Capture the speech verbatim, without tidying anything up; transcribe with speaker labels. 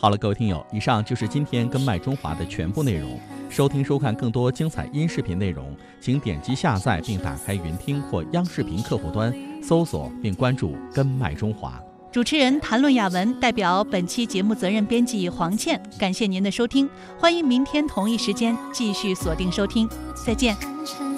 Speaker 1: 好了，各位听友，以上就是今天跟麦中华的全部内容。收听收看更多精彩音视频内容，请点击下载并打开云听或央视频客户端，搜索并关注跟麦中华。
Speaker 2: 主持人谭论雅文代表本期节目责任编辑黄倩，感谢您的收听，欢迎明天同一时间继续锁定收听，再见。